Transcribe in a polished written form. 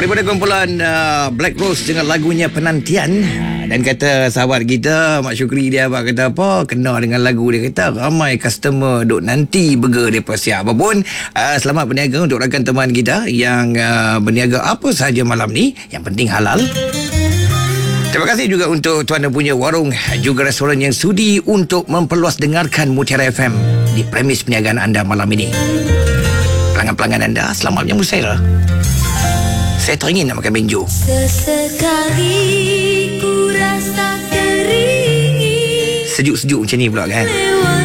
Daripada kumpulan Black Rose dengan lagunya Penantian. Dan kata sahabat kita Mak Syukri dia kata apa, kena dengan lagu dia, kata ramai customer duk nanti burger dia siap. Apapun, selamat berniaga untuk rakan teman kita yang berniaga apa sahaja malam ni, yang penting halal. Terima kasih juga untuk tuan dan punya warung juga restoran yang sudi untuk memperluas dengarkan Mutiara FM di premis perniagaan anda malam ini. Pelanggan-pelanggan anda, selamat menyambut saya. Saya teringin nak makan benjo. Sesekali ku rasa teringin Sejuk-sejuk macam ni pula kan.